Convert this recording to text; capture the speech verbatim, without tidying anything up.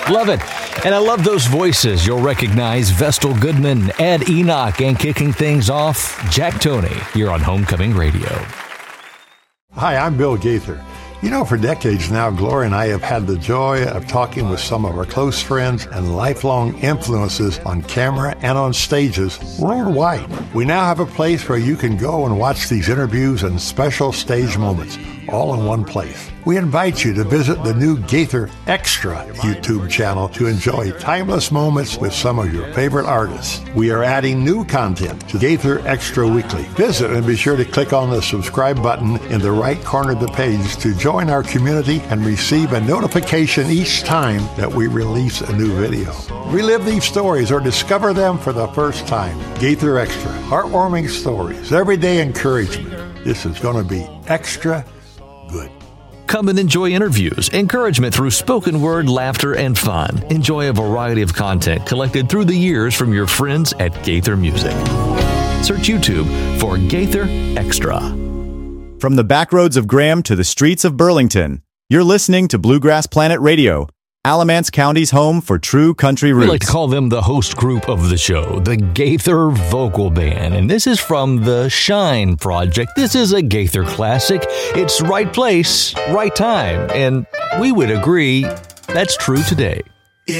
Love it. And I love those voices. You'll recognize Vestal Goodman, Ed Enoch, and kicking things off, Jack Toney here on Homecoming Radio. Hi, I'm Bill Gaither. You know, for decades now, Gloria and I have had the joy of talking with some of our close friends and lifelong influences on camera and on stages worldwide. We now have a place where you can go and watch these interviews and special stage moments all in one place. We invite you to visit the new Gaither Extra YouTube channel to enjoy timeless moments with some of your favorite artists. We are adding new content to Gaither Extra Weekly. Visit and be sure to click on the subscribe button in the right corner of the page to join our community and receive a notification each time that we release a new video. Relive these stories or discover them for the first time. Gaither Extra, heartwarming stories, everyday encouragement. This is going to be extra good. Come and enjoy interviews, encouragement through spoken word, laughter, and fun. Enjoy a variety of content collected through the years from your friends at Gaither Music. Search YouTube for Gaither Extra. From the back roads of Graham to the streets of Burlington, you're listening to Bluegrass Planet Radio, Alamance County's home for true country roots. We like to call them the host group of the show, the Gaither Vocal Band. And this is from the Shine Project. This is a Gaither classic. It's right place, right time. And we would agree that's true today.